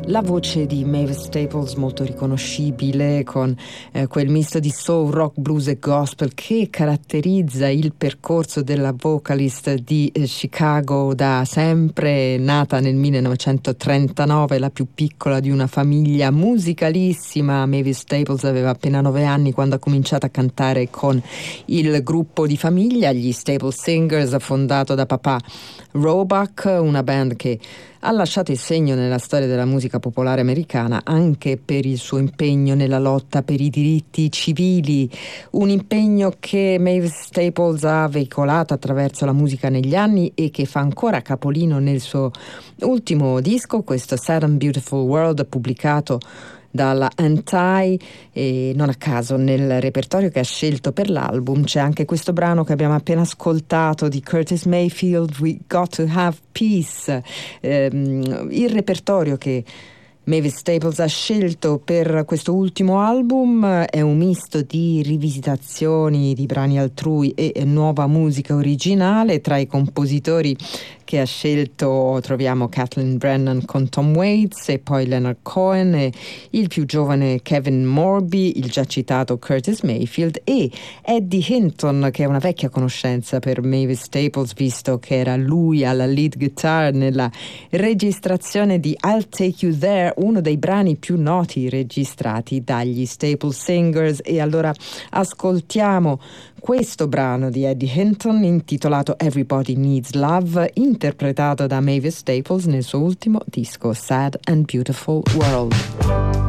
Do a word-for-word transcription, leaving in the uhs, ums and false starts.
La voce di Mavis Staples molto riconoscibile con eh, quel misto di soul, rock, blues e gospel che caratterizza il percorso della vocalist di eh, Chicago da sempre, nata nel millenovecentotrentanove, la più piccola di una famiglia musicalissima. Mavis Staples aveva appena nove anni quando ha cominciato a cantare con il gruppo di famiglia, gli Staples Singers, fondato da papà Roebuck, una band che ha lasciato il segno nella storia della musica popolare americana anche per il suo impegno nella lotta per i diritti civili, un impegno che Mavis Staples ha veicolato attraverso la musica negli anni e che fa ancora capolino nel suo ultimo disco, questo Sad and Beautiful World, pubblicato dalla Anti, e non a caso nel repertorio che ha scelto per l'album c'è anche questo brano che abbiamo appena ascoltato di Curtis Mayfield, We Got to Have Peace. Ehm, il repertorio che Mavis Staples ha scelto per questo ultimo album è un misto di rivisitazioni di brani altrui e nuova musica originale. Tra i compositori che ha scelto troviamo Kathleen Brennan con Tom Waits e poi Leonard Cohen e il più giovane Kevin Morby, il già citato Curtis Mayfield e Eddie Hinton, che è una vecchia conoscenza per Mavis Staples visto che era lui alla lead guitar nella registrazione di I'll Take You There, uno dei brani più noti registrati dagli Staples Singers. E allora ascoltiamo questo brano di Eddie Hinton intitolato Everybody Needs Love, interpretato da Mavis Staples nel suo ultimo disco Sad and Beautiful World.